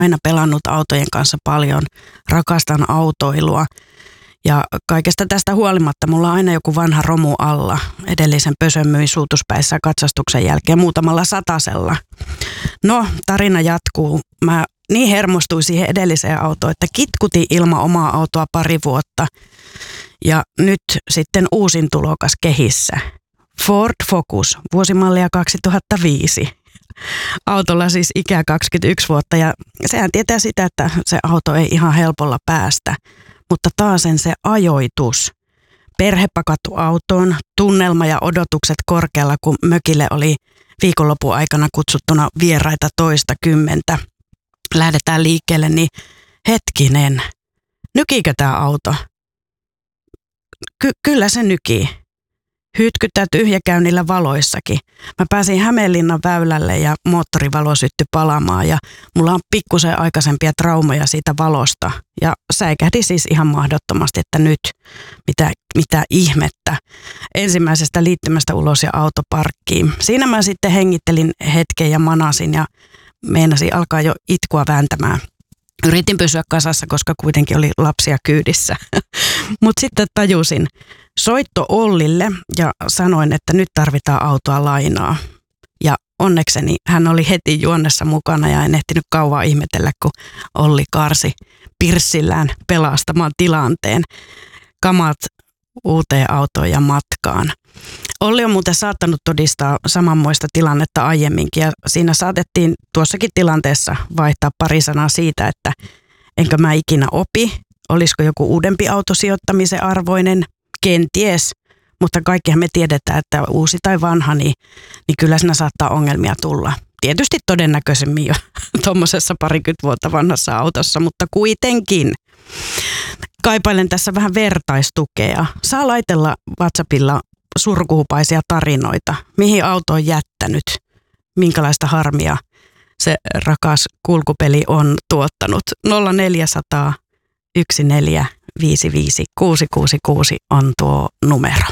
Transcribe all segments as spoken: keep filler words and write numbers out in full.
aina pelannut autojen kanssa paljon, rakastan autoilua. Ja kaikesta tästä huolimatta mulla on aina joku vanha romu alla. Edellisen pösön myin Suutuspäissä katsastuksen jälkeen muutamalla satasella. No, tarina jatkuu. Mä niin hermostuin siihen edelliseen autoon, että kitkutin ilman omaa autoa pari vuotta. Ja nyt sitten uusin tulokas kehissä. Ford Focus, vuosimallia kaksituhattaviisi. Autolla siis ikää kaksikymmentäyksi vuotta ja sehän tietää sitä, että se auto ei ihan helpolla päästä. Mutta taasen se ajoitus. Perhe pakattu autoon, tunnelma ja odotukset korkealla, kun mökille oli viikonlopun aikana kutsuttuna vieraita toista kymmentä. Lähdetään liikkeelle, niin hetkinen, nykiikö tämä auto? Ky- kyllä se nykii. Hytkyttää tyhjäkäynnillä valoissakin. Mä pääsin Hämeenlinnan väylälle ja moottorivalo syttyi palaamaan ja mulla on pikkusen aikaisempia traumoja siitä valosta. Ja säikähdi siis ihan mahdottomasti, että nyt mitä, mitä ihmettä. Ensimmäisestä liittymästä ulos ja autoparkkiin. Siinä mä sitten hengittelin hetken ja manasin ja meinasin alkaa jo itkua vääntämään. Yritin pysyä kasassa, koska kuitenkin oli lapsia kyydissä. Mutta sitten tajusin soitto Ollille ja sanoin, että nyt tarvitaan autoa lainaa. Ja onnekseni hän oli heti juonnessa mukana ja en ehtinyt kauan ihmetellä, kun Olli karsi pirssillään pelastamaan tilanteen. Kamat uuteen autoon ja matkaan. Olli on muuten saattanut todistaa samanmoista tilannetta aiemminkin ja siinä saatettiin tuossakin tilanteessa vaihtaa pari sanaa siitä, että enkö mä ikinä opi, olisiko joku uudempi auto sijoittamisen arvoinen, kenties, mutta kaikkihan me tiedetään, että uusi tai vanha, niin, niin kyllä siinä saattaa ongelmia tulla. Tietysti todennäköisemmin jo tuommoisessa parikymmentä vuotta vanhassa autossa, mutta kuitenkin. Kaipailen tässä vähän vertaistukea. Saa laitella WhatsAppilla surkuhupaisia tarinoita. Mihin auto on jättänyt? Minkälaista harmia se rakas kulkupeli on tuottanut? nolla neljäsataa yksi neljä viisi viisi kuusi kuusi kuusi on tuo numero.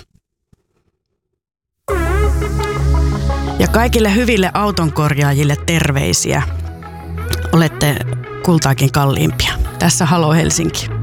Ja kaikille hyville autonkorjaajille terveisiä. Olette kultaakin kalliimpia. Tässä Halo Helsinki.